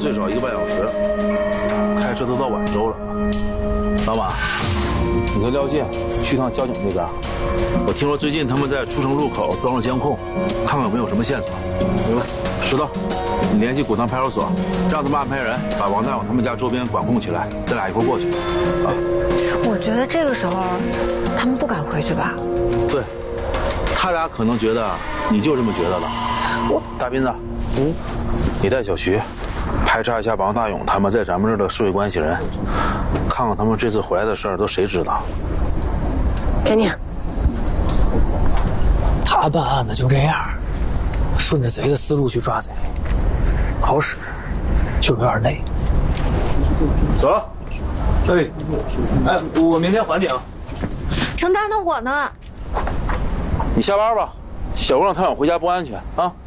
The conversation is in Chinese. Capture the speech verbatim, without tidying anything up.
最少一个半小时，开车都到晚州了。老马，你跟廖健去趟交警那边。我听说最近他们在出城入口装了监控，看看有没有什么线索。明白。石头，你联系古塘派出所，让他们安排人把王大勇他们家周边管控起来，咱俩一块过去。啊。 我觉得这个时候他们不敢回去吧？ 对，他俩可能觉得你就这么觉得了。我大斌子，嗯，你带小徐排查一下王大勇他们在咱们这儿的社会关系人，看看他们这次回来的事儿都谁知道。 给你。 他办案的就这样，顺着贼的思路去抓贼，好使，就有点累。 走了。 哎，哎，我明天还你啊。 程大，那我呢？ 你下班吧，小姑让他想回家不安全啊。